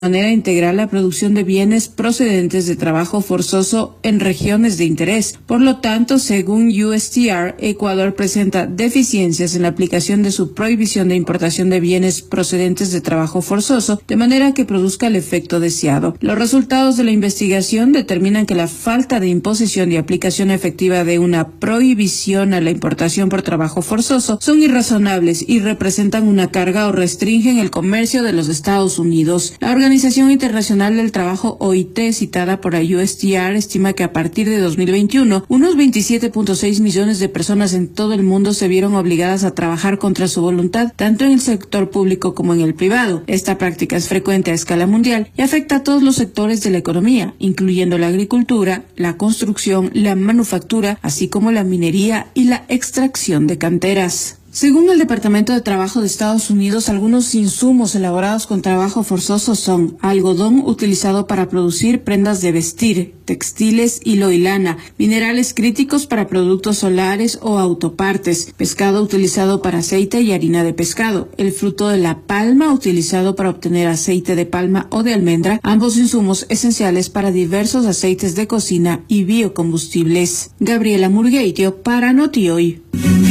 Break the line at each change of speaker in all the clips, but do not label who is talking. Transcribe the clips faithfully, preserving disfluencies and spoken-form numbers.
manera integral la producción de bienes procedentes de trabajo forzoso en regiones de interés. Por lo tanto, según U S T R, Ecuador presenta deficiencias en la aplicación de su prohibición de importación de bienes procedentes de trabajo forzoso, de manera que produzca el efecto deseado. Los resultados de la investigación determinan que la falta de imposición y aplicación efectiva de una prohibición a la importación por trabajo forzoso son irrazonables y representan una carga o restringen el comercio de los Estados Unidos. La Organización Internacional del Trabajo, O I T, citada por la U S T R, estima que a partir de dos mil veintiuno, unos veintisiete punto seis millones de personas en todo el mundo se vieron obligadas a trabajar contra su voluntad, tanto en el sector público como en el privado. Esta práctica es frecuente a escala mundial y afecta a todos los sectores de la economía, incluyendo la agricultura, la construcción, la manufactura, así como la minería y la extracción de canteras. Según el Departamento de Trabajo de Estados Unidos, algunos insumos elaborados con trabajo forzoso son algodón utilizado para producir prendas de vestir, textiles, hilo y lana, minerales críticos para productos solares o autopartes, pescado utilizado para aceite y harina de pescado, el fruto de la palma utilizado para obtener aceite de palma o de almendra, ambos insumos esenciales para diversos aceites de cocina y biocombustibles. Gabriela Murgueitio para Notioy.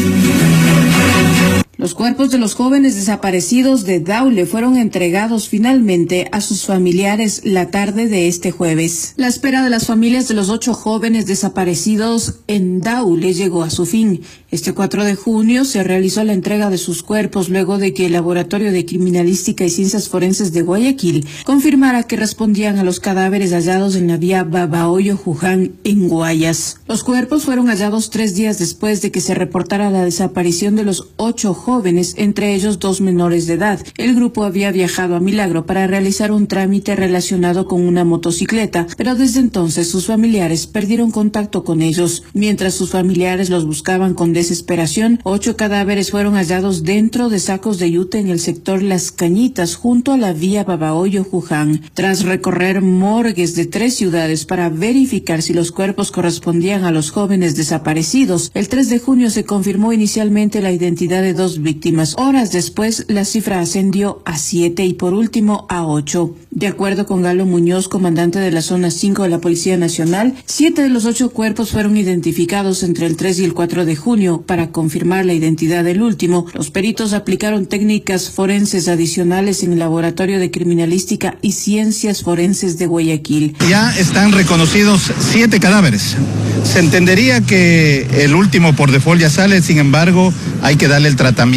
Los cuerpos de los jóvenes desaparecidos de Daule fueron entregados finalmente a sus familiares la tarde de este jueves. La espera de las familias de los ocho jóvenes desaparecidos en Daule llegó a su fin. Este cuatro de junio se realizó la entrega de sus cuerpos luego de que el Laboratorio de Criminalística y Ciencias Forenses de Guayaquil confirmara que respondían a los cadáveres hallados en la vía Babahoyo-Juján en Guayas. Los cuerpos fueron hallados tres días después de que se reportara la desaparición de los ocho jóvenes jóvenes, entre ellos dos menores de edad. El grupo había viajado a Milagro para realizar un trámite relacionado con una motocicleta, pero desde entonces sus familiares perdieron contacto con ellos. Mientras sus familiares los buscaban con desesperación, ocho cadáveres fueron hallados dentro de sacos de yute en el sector Las Cañitas, junto a la vía Babahoyo-Juján. Tras recorrer morgues de tres ciudades para verificar si los cuerpos correspondían a los jóvenes desaparecidos, el tres de junio se confirmó inicialmente la identidad de dos víctimas. Horas después, la cifra ascendió a siete y por último a ocho. De acuerdo con Galo Muñoz, comandante de la zona cinco de la Policía Nacional, siete de los ocho cuerpos fueron identificados entre el tres y el cuatro de junio. Para confirmar la identidad del último, los peritos aplicaron técnicas forenses adicionales en el Laboratorio de Criminalística y Ciencias Forenses de Guayaquil.
Ya están reconocidos siete cadáveres. Se entendería que el último por default ya sale, sin embargo, hay que darle el tratamiento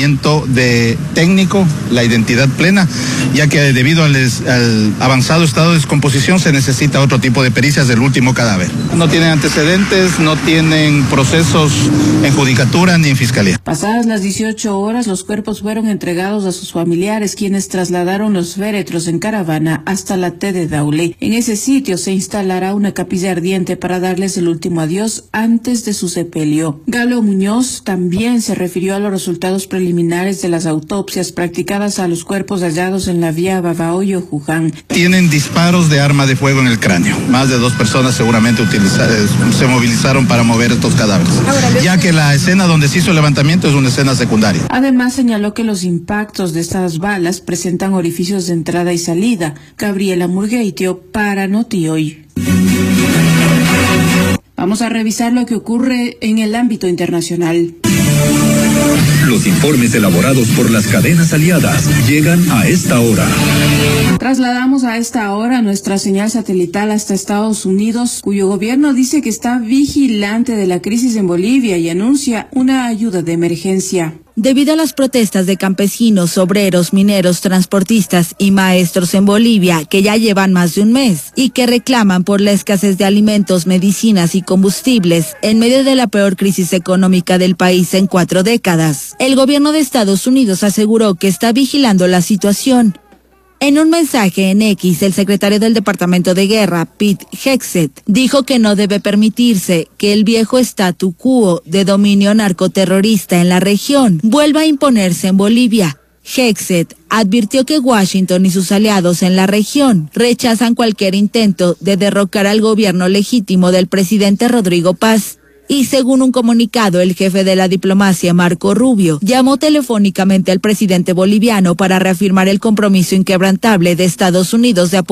de técnico, la identidad plena, ya que debido al, al avanzado estado de descomposición se necesita otro tipo de pericias del último cadáver. No tienen antecedentes, no tienen procesos en judicatura ni en fiscalía.
Pasadas las dieciocho horas, los cuerpos fueron entregados a sus familiares, quienes trasladaron los féretros en caravana hasta la T de Daule. En ese sitio se instalará una capilla ardiente para darles el último adiós antes de su sepelio. Galo Muñoz también se refirió a los resultados preliminares de las autopsias practicadas a los cuerpos hallados en la vía Babahoyo-Juján.
Tienen disparos de arma de fuego en el cráneo. Más de dos personas seguramente utilizaron, se movilizaron para mover estos cadáveres, ya que la escena donde se hizo el levantamiento es una escena secundaria.
Además, señaló que los impactos de estas balas presentan orificios de entrada y salida. Gabriela Murgueitio para Notioy. Vamos a revisar lo que ocurre en el ámbito internacional.
Los informes elaborados por las cadenas aliadas llegan a esta hora.
Trasladamos a esta hora nuestra señal satelital hasta Estados Unidos, cuyo gobierno dice que está vigilante de la crisis en Bolivia y anuncia una ayuda de emergencia.
Debido a las protestas de campesinos, obreros, mineros, transportistas y maestros en Bolivia, que ya llevan más de un mes y que reclaman por la escasez de alimentos, medicinas y combustibles en medio de la peor crisis económica del país en cuatro décadas, el gobierno de Estados Unidos aseguró que está vigilando la situación. En un mensaje en X, el secretario del Departamento de Guerra, Pete Hegseth, dijo que no debe permitirse que el viejo statu quo de dominio narcoterrorista en la región vuelva a imponerse en Bolivia. Hegseth advirtió que Washington y sus aliados en la región rechazan cualquier intento de derrocar al gobierno legítimo del presidente Rodrigo Paz. Y según un comunicado, el jefe de la diplomacia, Marco Rubio, llamó telefónicamente al presidente boliviano para reafirmar el compromiso inquebrantable de Estados Unidos de apoyar